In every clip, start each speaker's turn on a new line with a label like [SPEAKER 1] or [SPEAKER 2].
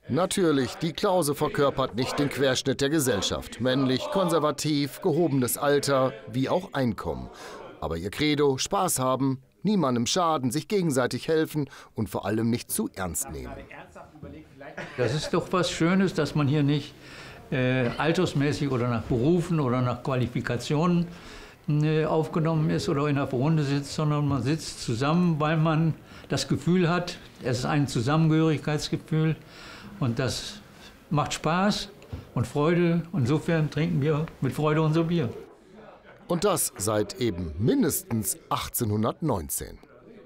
[SPEAKER 1] Natürlich, die Klause verkörpert nicht den Querschnitt der Gesellschaft. Männlich, konservativ, gehobenes Alter, wie auch Einkommen. Aber ihr Credo, Spaß haben, niemandem schaden, sich gegenseitig helfen und vor allem nicht zu ernst nehmen.
[SPEAKER 2] Das ist doch was Schönes, dass man hier nicht altersmäßig oder nach Berufen oder nach Qualifikationen aufgenommen ist oder in einer Runde sitzt, sondern man sitzt zusammen, weil man das Gefühl hat, es ist ein Zusammengehörigkeitsgefühl und das macht Spaß und Freude. Insofern trinken wir mit Freude unser Bier.
[SPEAKER 1] Und das seit eben mindestens 1819.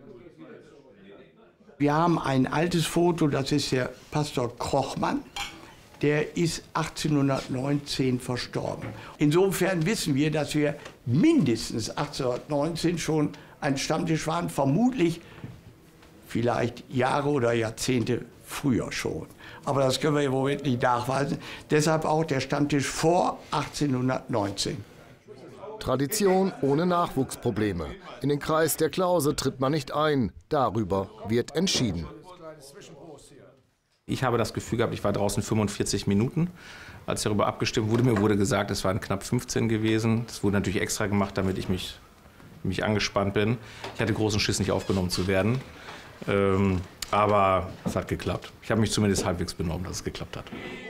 [SPEAKER 3] Wir haben ein altes Foto, das ist der Pastor Krochmann. Der ist 1819 verstorben. Insofern wissen wir, dass wir mindestens 1819 schon ein Stammtisch waren, vermutlich vielleicht Jahre oder Jahrzehnte früher schon. Aber das können wir im Moment nicht nachweisen. Deshalb auch der Stammtisch vor 1819.
[SPEAKER 1] Tradition ohne Nachwuchsprobleme. In den Kreis der Klause tritt man nicht ein. Darüber wird entschieden.
[SPEAKER 4] Ich habe das Gefühl gehabt, ich war draußen 45 Minuten, als darüber abgestimmt wurde. Mir wurde gesagt, es waren knapp 15 gewesen. Das wurde natürlich extra gemacht, damit ich mich angespannt bin. Ich hatte großen Schiss, nicht aufgenommen zu werden. Aber es hat geklappt. Ich habe mich zumindest halbwegs benommen, dass es geklappt hat.